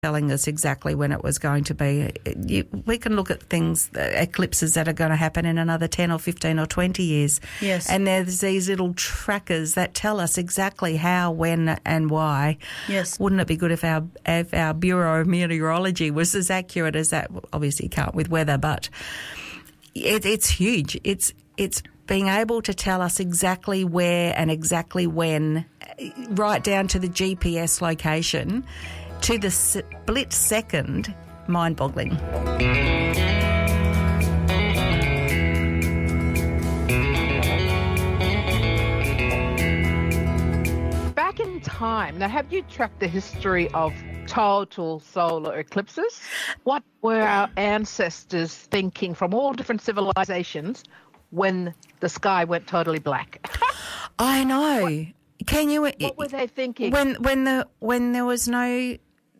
telling us exactly when it was going to be. We can look at things, eclipses that are going to happen in another 10 or 15 or 20 years. Yes. And there's these little trackers that tell us exactly how, when and why. Yes. Wouldn't it be good if our Bureau of Meteorology was as accurate as that? Obviously can't with weather, but it's huge. It's being able to tell us exactly where and exactly when, right down to the GPS location, to the split second, mind-boggling. Back in time, now have you tracked the history of total solar eclipses? What were our ancestors thinking from all different civilizations when the sky went totally black? I know. What were they thinking? When there was no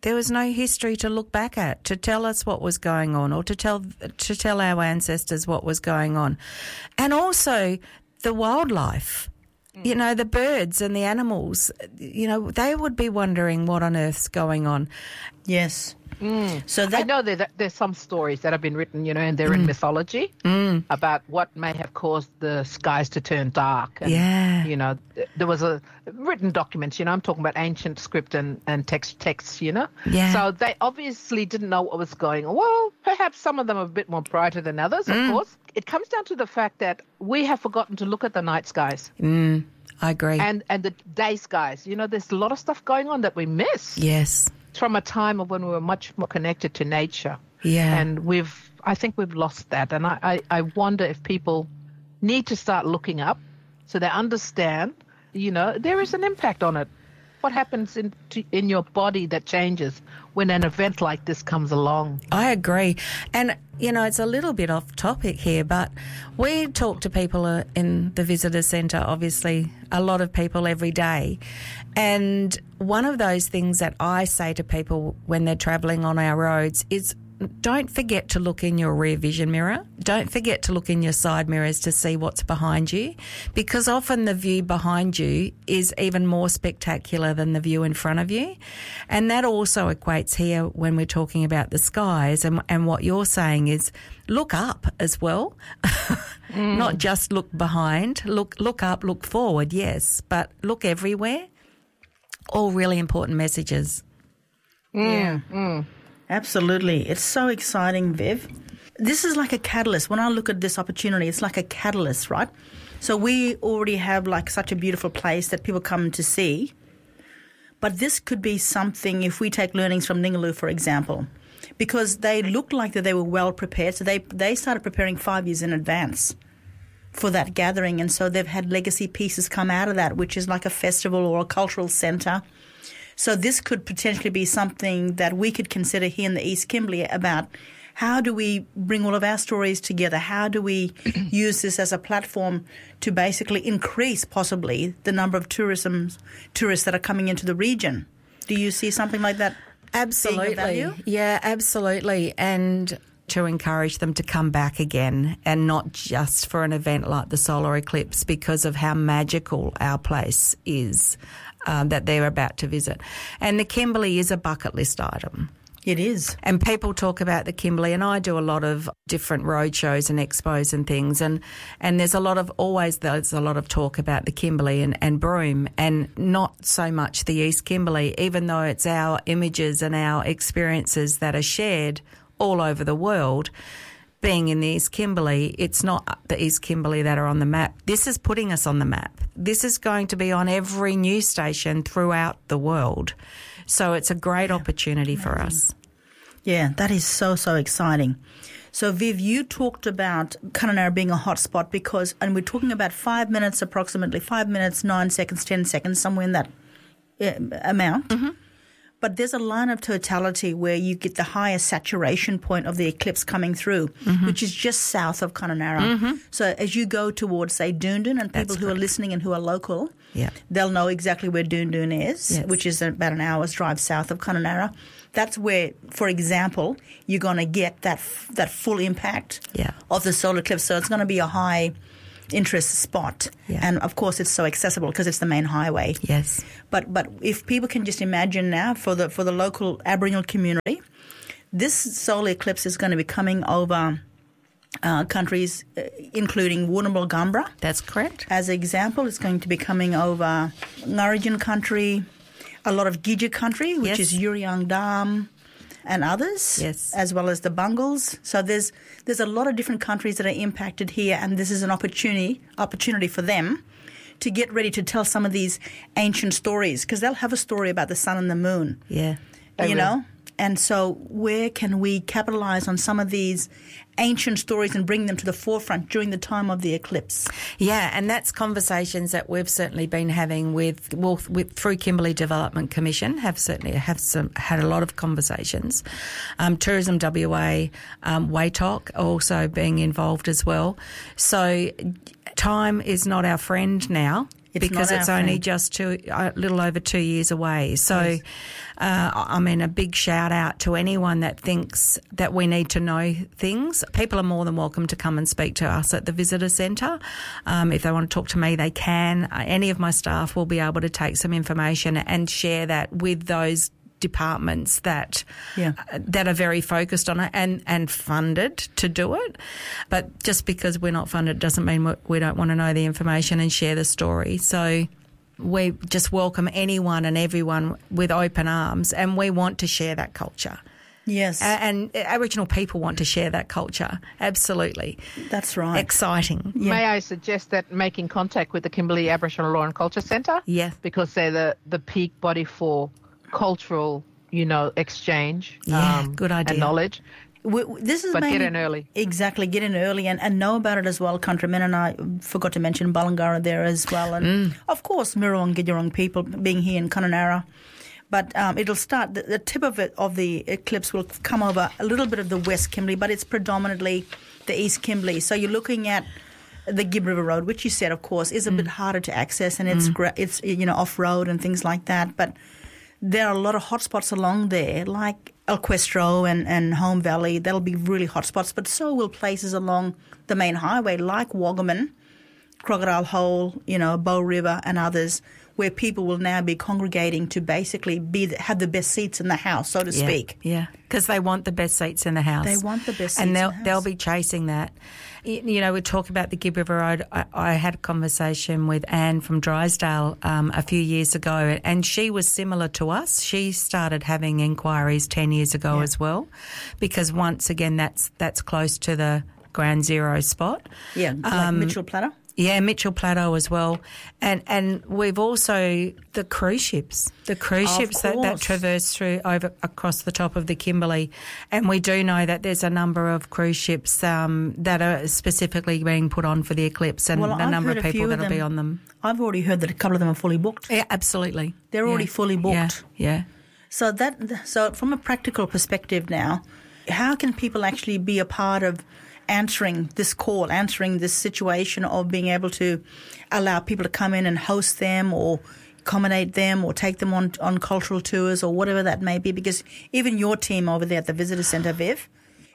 history to look back at, to tell us what was going on, or to tell our ancestors what was going on. And also the wildlife, you know, the birds and the animals, you know, they would be wondering what on earth's going on. Yes. So I know there's some stories that have been written, you know, and they're in mythology about what may have caused the skies to turn dark. And, you know, there was a written documents, you know, I'm talking about ancient script and texts, you know. Yeah. So they obviously didn't know what was going on. Well, perhaps some of them are a bit more brighter than others, of course. It comes down to the fact that we have forgotten to look at the night skies. I agree. And the day skies. You know, there's a lot of stuff going on that we miss. Yes. From a time of when we were much more connected to nature. Yeah. And I think we've lost that. And I wonder if people need to start looking up so they understand, you know, there is an impact on it. What happens in your body that changes when an event like this comes along? I agree. And, you know, it's a little bit off topic here, but we talk to people in the visitor centre, obviously, a lot of people every day. And one of those things that I say to people when they're travelling on our roads is, don't forget to look in your rear vision mirror. Don't forget to look in your side mirrors to see what's behind you, because often the view behind you is even more spectacular than the view in front of you. And that also equates here when we're talking about the skies, and what you're saying is look up as well. Not just look behind. Look up, look forward, yes, but look everywhere. All really important messages. Absolutely. It's so exciting, Viv. This is like a catalyst. When I look at this opportunity, it's like a catalyst, right? So we already have like such a beautiful place that people come to see. But this could be something, if we take learnings from Ningaloo, for example, because they looked like that they were well prepared. So they started preparing 5 years in advance for that gathering. And so they've had legacy pieces come out of that, which is like a festival or a cultural centre. So this could potentially be something that we could consider here in the East Kimberley about how do we bring all of our stories together? How do we use this as a platform to basically increase possibly the number of tourists that are coming into the region? Do you see something like that? Absolutely. Yeah, absolutely. And to encourage them to come back again, and not just for an event like the solar eclipse, because of how magical our place is that they're about to visit. And the Kimberley is a bucket list item. It is. And people talk about the Kimberley, and I do a lot of different road shows and expos and things, and there's a lot of talk about the Kimberley and Broome, and not so much the East Kimberley, even though it's our images and our experiences that are shared all over the world. Being in the East Kimberley, it's not the East Kimberley that are on the map. This is putting us on the map. This is going to be on every news station throughout the world. So it's a great opportunity for us. Yeah, that is so, so exciting. So, Viv, you talked about Kununurra being a hotspot and we're talking about 5 minutes approximately, 5 minutes, 9 seconds, 10 seconds, somewhere in that amount. Mm-hmm. But there's a line of totality where you get the highest saturation point of the eclipse coming through, which is just south of Kununurra. So as you go towards, say, Doondoon, and people who are listening and who are local, they'll know exactly where Doondoon is, which is about an hour's drive south of Kununurra. That's where, for example, you're going to get that full impact of the solar eclipse. So it's going to be a high interest spot. Yeah. And of course it's so accessible because it's the main highway. Yes. But if people can just imagine now for the local Aboriginal community, this solar eclipse is going to be coming over countries including Woonabal Gambra. That's correct. As an example, it's going to be coming over Ngurrindjin country, a lot of Gidja country, which is Uriang Dam, and others, as well as the Bungals. So there's a lot of different countries that are impacted here, and this is an opportunity for them to get ready to tell some of these ancient stories, because they'll have a story about the sun and the moon. Yeah. You know? And so where can we capitalize on some of these ancient stories and bring them to the forefront during the time of the eclipse? Yeah, and that's conversations that we've certainly been having through Kimberley Development Commission, had a lot of conversations. Tourism WA, WATOC also being involved as well. So time is not our friend now. Because it's only just a little over 2 years away. So, I mean, a big shout out to anyone that thinks that we need to know things. People are more than welcome to come and speak to us at the Visitor Centre. If they want to talk to me, they can. Any of my staff will be able to take some information and share that with those departments that are very focused on it and funded to do it. But just because we're not funded doesn't mean we don't want to know the information and share the story. So we just welcome anyone and everyone with open arms, and we want to share that culture. Yes. And Aboriginal people want to share that culture. Absolutely. That's right. Exciting. Yeah. May I suggest that making contact with the Kimberley Aboriginal Law and Culture Centre? Yes. Because they're the peak body for cultural, exchange. Good idea. And knowledge. Get in early. Exactly, get in early and know about it as well, countrymen. And I forgot to mention Balangara there as well. And, of course, Mirror and Gidjarong people being here in Kununurra. But it'll start, the tip of the eclipse will come over a little bit of the West Kimberley, but it's predominantly the East Kimberley. So you're looking at the Gibb River Road, which you said, of course, is a bit harder to access, and it's off-road and things like that. But there are a lot of hotspots along there, like Alquestro and Home Valley. That'll be really hotspots, but so will places along the main highway like Wagaman, Crocodile Hole, Bow River and others, where people will now be congregating to basically have the best seats in the house, so to speak. Yeah, because they want the best seats in the house. They want the best seats in the house. And they'll be chasing that. We talk about the Gibb River Road. I had a conversation with Anne from Drysdale a few years ago, and she was similar to us. She started having inquiries 10 years ago as well, because once again, that's close to the Ground Zero spot. Yeah, like Mitchell Plateau. Yeah, Mitchell Plateau as well. And we've also the cruise ships that traverse across the top of the Kimberley. And we do know that there's a number of cruise ships that are specifically being put on for the eclipse, and a number of people that'll be on them. I've already heard that a couple of them are fully booked. Yeah, absolutely. They're already fully booked. Yeah. So from a practical perspective now, how can people actually be a part of answering this situation of being able to allow people to come in and host them or accommodate them or take them on cultural tours or whatever that may be? Because even your team over there at the Visitor Centre, Viv,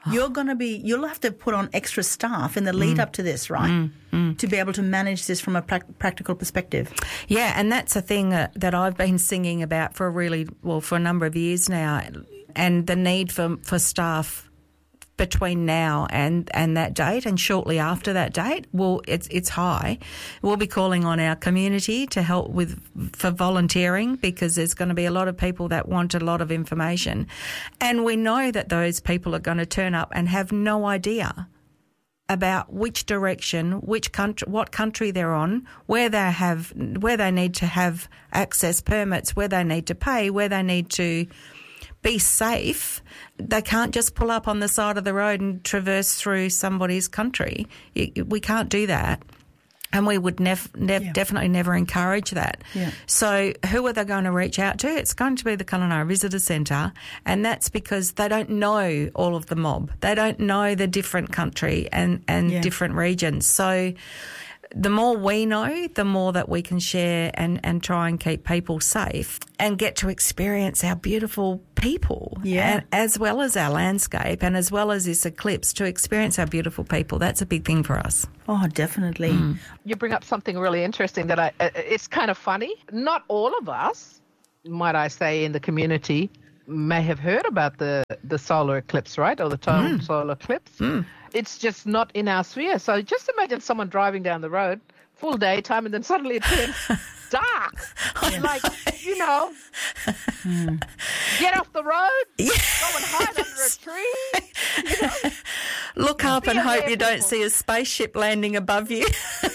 you'll have to put on extra staff in the lead up to this, right? To be able to manage this from a practical perspective. Yeah, and that's a thing that I've been singing about for a number of years now, and the need for staff between now and that date, and shortly after that date, it's high. We'll be calling on our community to help for volunteering, because there's going to be a lot of people that want a lot of information, and we know that those people are going to turn up and have no idea about which direction, what country they're on, where they need to have access permits, where they need to pay, where they need to be safe. They can't just pull up on the side of the road and traverse through somebody's country. We can't do that. And we would definitely never encourage that. Yeah. So who are they going to reach out to? It's going to be the Kununurra Visitor Centre, and that's because they don't know all of the mob. They don't know the different country and different regions. So the more we know, the more that we can share and try and keep people safe and get to experience our beautiful people, Yeah. as well as our landscape and as well as this eclipse, to experience our beautiful people. That's a big thing for us. Oh, definitely. You bring up something really interesting that it's kind of funny. Not all of us, might I say, in the community may have heard about the solar eclipse, right? Or the total solar eclipse. It's just not in our sphere. So just imagine someone driving down the road, full daytime, and then suddenly it turns dark. Like, get off the road, go and hide under a tree. Look up and hope aware, you don't people. see a spaceship landing above you.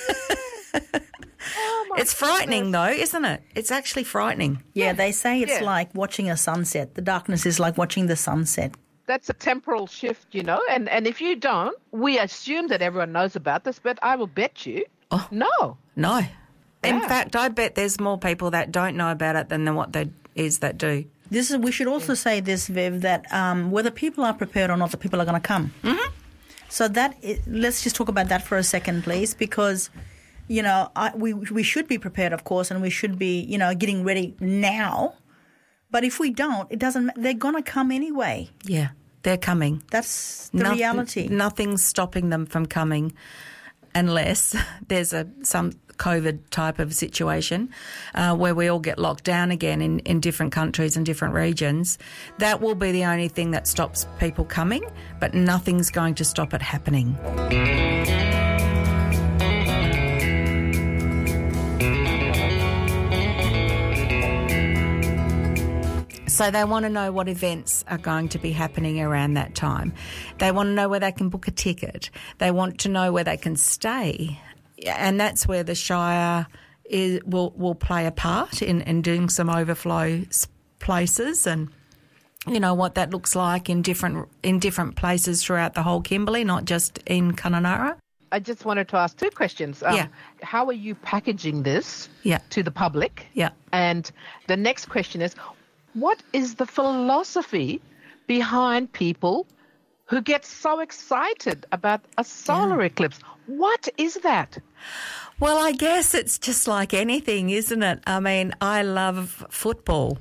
Oh my It's frightening, goodness. though, isn't it? It's actually frightening. Yeah, they say it's Yeah. like watching a sunset. The darkness is like watching the sunset. That's a temporal shift, and if you don't, we assume that everyone knows about this, but I will bet you, no. No. In Yeah. fact, I bet there's more people that don't know about it than what there is that do. We should also say this, Viv, that whether people are prepared or not, the people are going to come. Mm-hmm. So let's just talk about that for a second, please, because we should be prepared, of course, and we should be getting ready now. But if we don't, it doesn't. They're going to come anyway. Yeah, they're coming. That's the reality. Nothing's stopping them from coming unless there's some COVID type of situation where we all get locked down again in different countries and different regions. That will be the only thing that stops people coming, but nothing's going to stop it happening. So they want to know what events are going to be happening around that time. They want to know where they can book a ticket. They want to know where they can stay. And that's where the Shire will play a part in doing some overflow places and, what that looks like in different places throughout the whole Kimberley, not just in Kununurra. I just wanted to ask two questions. Yeah. How are you packaging this Yeah. to the public? Yeah. And the next question is, what is the philosophy behind people who get so excited about a solar eclipse? What is that? Well, I guess it's just like anything, isn't it? I mean, I love football.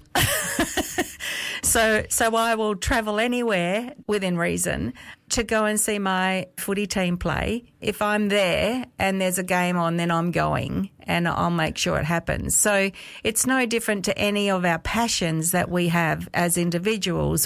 So I will travel anywhere within reason to go and see my footy team play. If I'm there and there's a game on, then I'm going and I'll make sure it happens. So it's no different to any of our passions that we have as individuals,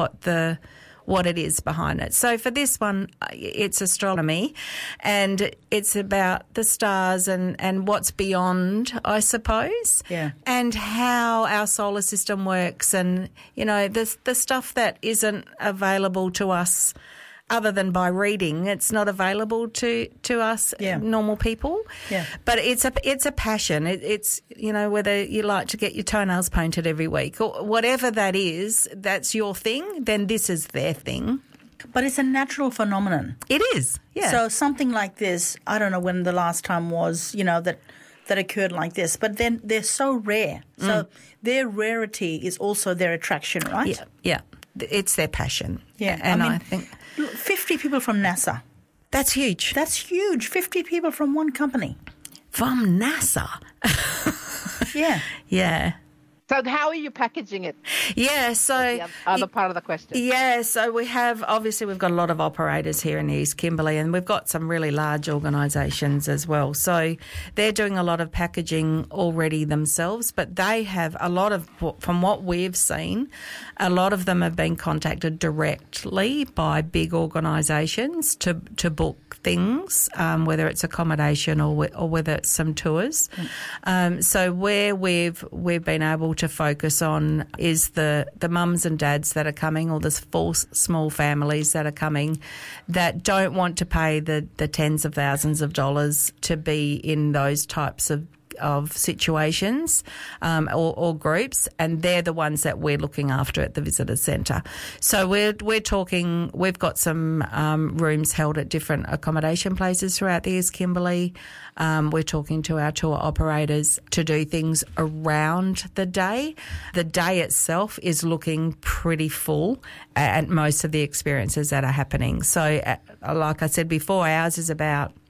what it is behind it. So for this one, it's astronomy and it's about the stars and what's beyond, I suppose, and how our solar system works and, the stuff that isn't available to us other than by reading. It's not available to us normal people. Yeah. But it's a passion. It's whether you like to get your toenails painted every week or whatever that is, that's your thing, then this is their thing. But it's a natural phenomenon. It is. Yeah. So something like this, I don't know when the last time was, that occurred like this, but then they're so rare. So their rarity is also their attraction, right? Yeah. It's their passion. Yeah. And I think 50 people from NASA. that's huge. That's huge. 50 people from one company. From NASA. Yeah. Yeah. So how are you packaging it? Yeah, so The other part of the question. Yeah, so we've got a lot of operators here in East Kimberley and we've got some really large organisations as well. So they're doing a lot of packaging already themselves, but they have a lot of, from what we've seen, a lot of them have been contacted directly by big organisations to book things, whether it's accommodation or whether it's some tours. So where we've been able to focus on is the mums and dads that are coming, or the small families that are coming that don't want to pay the tens of thousands of dollars to be in those types of situations or groups, and they're the ones that we're looking after at the Visitor Centre. So we're talking, we've got some rooms held at different accommodation places throughout the East Kimberley. We're talking to our tour operators to do things around the day. The day itself is looking pretty full at most of the experiences that are happening. So like I said before, ours is about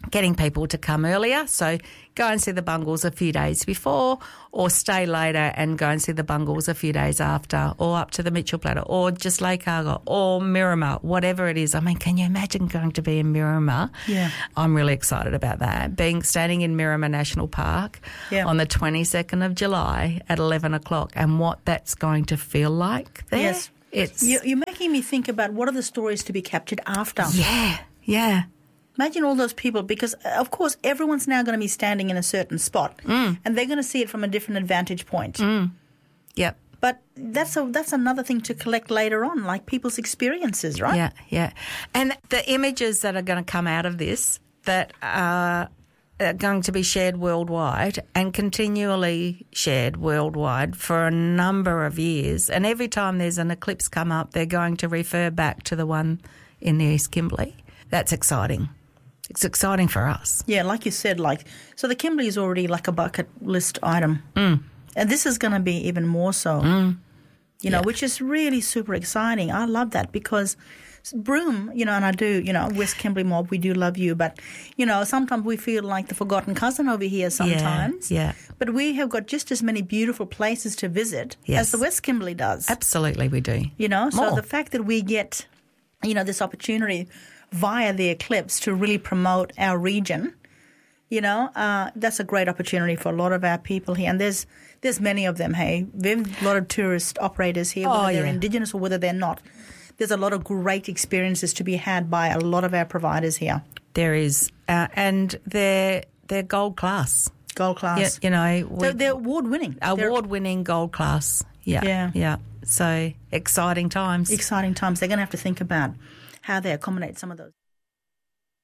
getting people to come earlier. So go and see the bungles a few days before, or stay later and go and see the bungles a few days after, or up to the Mitchell Plateau, or just Lake Argyle, or Miramar, whatever it is. I mean, can you imagine going to be in Miramar? Yeah. I'm really excited about that. Standing in Miramar National Park on the 22nd of July at 11 o'clock, and what that's going to feel like there. Yes. You're making me think about what are the stories to be captured after. Yeah. Imagine all those people, because, of course, everyone's now going to be standing in a certain spot, and they're going to see it from a different vantage point. Yep. But that's another thing to collect later on, like people's experiences, right? Yeah. And the images that are going to come out of this that are going to be shared worldwide and continually shared worldwide for a number of years. And every time there's an eclipse come up, they're going to refer back to the one in the East Kimberley. That's exciting. It's exciting for us. Yeah, like you said, so the Kimberley is already like a bucket list item. And this is going to be even more so, which is really super exciting. I love that because Broome, and I do, West Kimberley Mob, we do love you. But, sometimes we feel like the forgotten cousin over here sometimes. Yeah. But we have got just as many beautiful places to visit as the West Kimberley does. Absolutely we do. So the fact that we get, this opportunity via the eclipse to really promote our region, that's a great opportunity for a lot of our people here. And there's many of them, hey. There's a lot of tourist operators here, whether they're Indigenous or whether they're not. There's a lot of great experiences to be had by a lot of our providers here. There is. And they're gold class. Gold class. They're award-winning. Award-winning gold class. Yeah. So exciting times. Exciting times. They're going to have to think about how they accommodate some of those.